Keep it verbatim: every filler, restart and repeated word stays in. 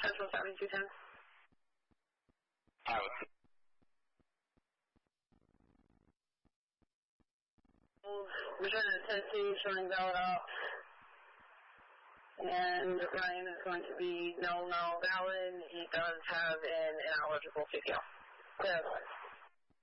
Central seventy-two ten. I was. Return to Tennessee, showing valid off. And Ryan is going to be no, no, valid. He does have an ineligible C P O. Clear.